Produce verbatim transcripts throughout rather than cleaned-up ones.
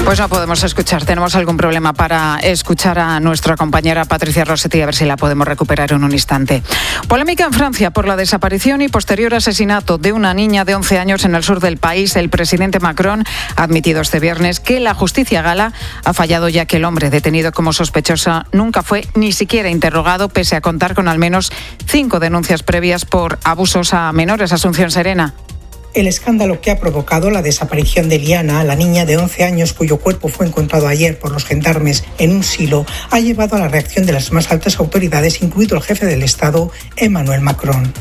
Pues no podemos escuchar, tenemos algún problema para escuchar a nuestra compañera Patricia Rossetti, a ver si la podemos recuperar en un instante. Polémica en Francia por la desaparición y posterior asesinato de una niña de once años en el sur del país. El presidente Macron ha admitido este viernes que la justicia gala ha fallado, ya que el hombre detenido como sospechoso nunca fue ni siquiera interrogado, pese a contar con al menos cinco denuncias previas por abusos a menores. Asunción Serena. El escándalo que ha provocado la desaparición de Liana, la niña de once años cuyo cuerpo fue encontrado ayer por los gendarmes en un silo, ha llevado a la reacción de las más altas autoridades, incluido el jefe del Estado, Emmanuel Macron.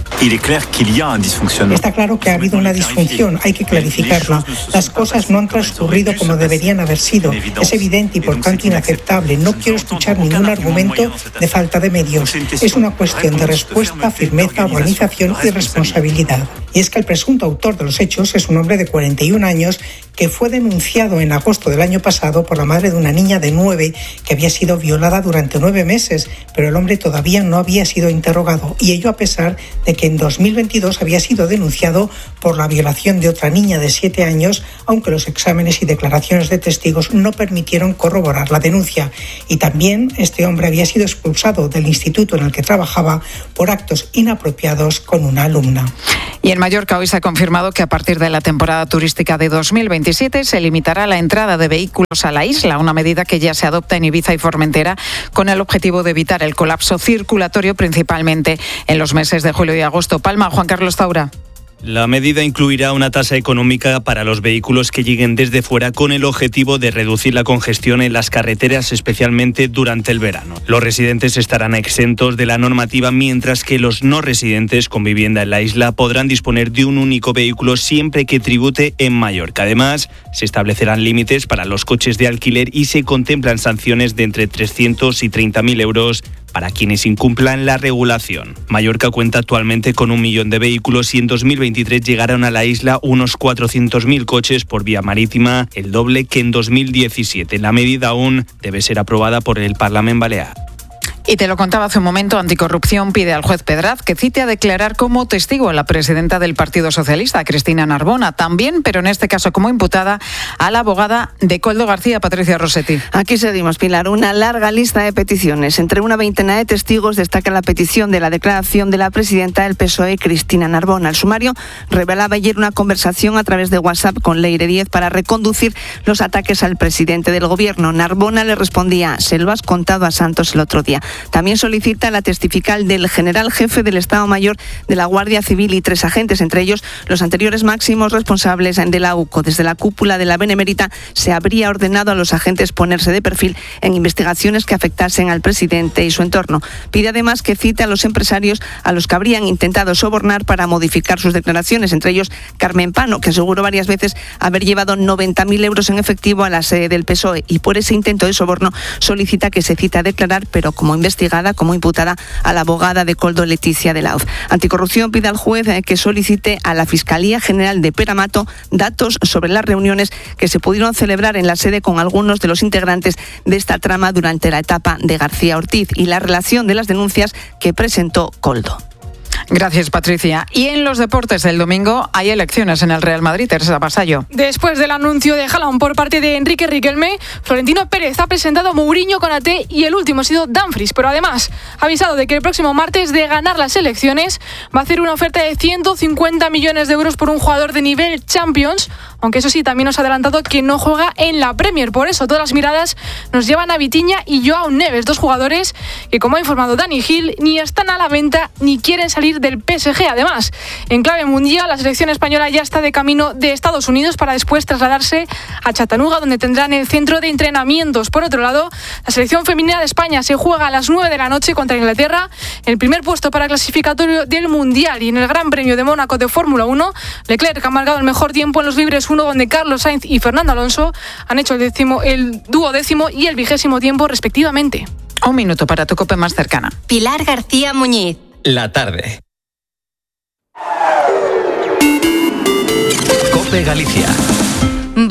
Está claro que ha habido una disfunción, hay que clarificarla. Las cosas no han transcurrido como deberían haber sido. Es evidente y por tanto inaceptable. No quiero escuchar ningún argumento de falta de medios. Es una cuestión de respuesta, firmeza, organización y responsabilidad. Y es que el presunto autor de los hechos es un hombre de cuarenta y un años que fue denunciado en agosto del año pasado por la madre de una niña de nueve que había sido violada durante nueve meses, pero el hombre todavía no había sido interrogado, y ello a pesar de que en dos mil veintidós había sido denunciado por la violación de otra niña de siete años, aunque los exámenes y declaraciones de testigos no permitieron corroborar la denuncia. Y también este hombre había sido expulsado del instituto en el que trabajaba por actos inapropiados con una alumna. Y en Mallorca hoy se ha confirmado que a partir de la temporada turística de dos mil veintisiete se limitará la entrada de vehículos a la isla, una medida que ya se adopta en Ibiza y Formentera con el objetivo de evitar el colapso circulatorio, principalmente en los meses de julio y agosto. Palma, Juan Carlos Taura. La medida incluirá una tasa económica para los vehículos que lleguen desde fuera con el objetivo de reducir la congestión en las carreteras, especialmente durante el verano. Los residentes estarán exentos de la normativa, mientras que los no residentes con vivienda en la isla podrán disponer de un único vehículo siempre que tribute en Mallorca. Además, se establecerán límites para los coches de alquiler y se contemplan sanciones de entre trescientos y treinta mil euros para quienes incumplan la regulación. Mallorca cuenta actualmente con un millón de vehículos y en dos mil veintitrés llegaron a la isla unos cuatrocientos mil coches por vía marítima, el doble que en dos mil diecisiete. La medida aún debe ser aprobada por el Parlamento Balear. Y te lo contaba hace un momento, Anticorrupción pide al juez Pedraz que cite a declarar como testigo a la presidenta del Partido Socialista, Cristina Narbona. También, pero en este caso como imputada, a la abogada de Koldo García, Patricia Rossetti. Aquí seguimos, Pilar. Una larga lista de peticiones. Entre una veintena de testigos destaca la petición de la declaración de la presidenta del P S O E, Cristina Narbona. El sumario revelaba ayer una conversación a través de WhatsApp con Leire Díez para reconducir los ataques al presidente del gobierno. Narbona le respondía: se lo has contado a Santos el otro día. También solicita la testifical del general jefe del Estado Mayor de la Guardia Civil y tres agentes, entre ellos los anteriores máximos responsables de la U C O. Desde la cúpula de la Benemérita se habría ordenado a los agentes ponerse de perfil en investigaciones que afectasen al presidente y su entorno. Pide además que cite a los empresarios a los que habrían intentado sobornar para modificar sus declaraciones, entre ellos Carmen Pano, que aseguró varias veces haber llevado noventa mil euros en efectivo a la sede del P S O E, y por ese intento de soborno solicita que se cite a declarar, pero como investigada, como imputada, a la abogada de Koldo, Leticia de Lauz. Anticorrupción pide al juez que solicite a la Fiscalía General de Peramato datos sobre las reuniones que se pudieron celebrar en la sede con algunos de los integrantes de esta trama durante la etapa de García Ortiz y la relación de las denuncias que presentó Koldo. Gracias, Patricia. Y en los deportes del domingo hay elecciones en el Real Madrid. Teresa Vasallo. Después del anuncio de Haaland por parte de Enrique Riquelme, Florentino Pérez ha presentado a Mourinho, Konaté y el último ha sido Dumfries, pero además ha avisado de que el próximo martes, de ganar las elecciones, va a hacer una oferta de ciento cincuenta millones de euros por un jugador de nivel Champions, aunque eso sí, también nos ha adelantado que no juega en la Premier. Por eso todas las miradas nos llevan a Vitinha y Joao Neves, dos jugadores que, como ha informado Dani Gil, ni están a la venta ni quieren salir del P S G. Además, en clave mundial, la selección española ya está de camino de Estados Unidos para después trasladarse a Chattanooga, donde tendrán el centro de entrenamientos. Por otro lado, la selección femenina de España se juega a las nueve de la noche contra Inglaterra, el primer puesto para el clasificatorio del Mundial. Y en el Gran Premio de Mónaco de Fórmula uno, Leclerc ha marcado el mejor tiempo en los libres uno, donde Carlos Sainz y Fernando Alonso han hecho el, décimo, el duodécimo y el vigésimo tiempo respectivamente. Un minuto para tu COPE más cercana. Pilar García Muñiz. La tarde. COPE Galicia.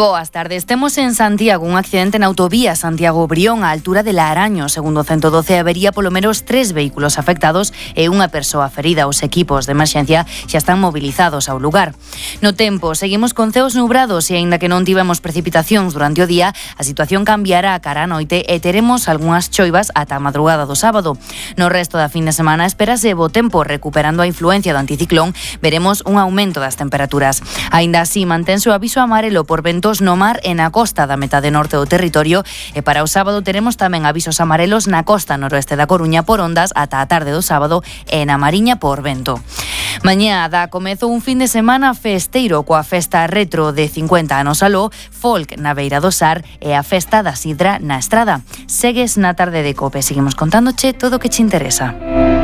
Boas tardes. Temos en Santiago un accidente na autovía Santiago-Brión á altura de Laraño. Segundo ciento doce, habería polo menos tres vehículos afectados e unha persoa ferida. Os equipos de emerxencia xa están movilizados ao lugar. No tempo, seguimos con ceos nubrados e aínda que non tivemos precipitacións durante o día, a situación cambiará a cara a noite e teremos algunhas choivas ata a madrugada do sábado. No resto da fin de semana espérase bo tempo, recuperando a influencia do anticiclón, veremos un aumento das temperaturas. Aínda así, mantense o aviso amarelo por ventos no mar e na costa da metade norte do territorio, e para o sábado teremos tamén avisos amarelos na costa noroeste da Coruña por ondas ata a tarde do sábado e na Mariña por vento. Mañá dá comezo un fin de semana festeiro coa festa retro de cincuenta anos aló, folk na beira do Sar e a festa da sidra na Estrada. Segues na tarde de Cope, seguimos contándoche todo o que che interesa.